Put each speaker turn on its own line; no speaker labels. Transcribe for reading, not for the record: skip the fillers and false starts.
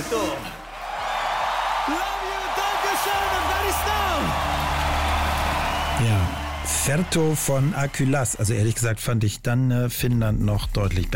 Ferto. Love you, Dankeschön, Afghanistan.
Ja, Ferto von Akylas. Also ehrlich gesagt fand ich dann Finnland noch deutlich besser.